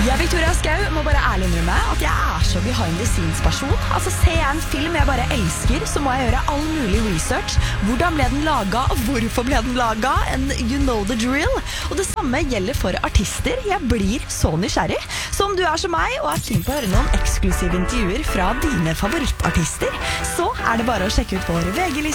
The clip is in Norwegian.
Jeg, Victoria Skau, må bare ærlig innrømme at jeg så behind the scenes-person. Altså, ser jeg en film jeg bare elsker, så må jeg gjøre all mulig research. Hvordan ble den laget, og hvorfor ble den laget? And you know the drill. Og det samme gjelder for artister. Jeg blir så nysgjerrig. Så om du som meg, og keen på å høre noen eksklusive intervjuer fra dine favorittartister, så det bare å sjekke ut vår VG-liste